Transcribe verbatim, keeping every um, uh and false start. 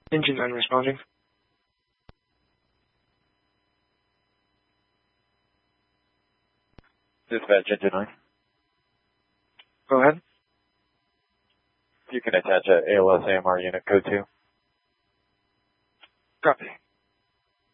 Engine unresponding. Dispatch engine nine. Go ahead. You can attach a A L S A M R unit code two. Copy.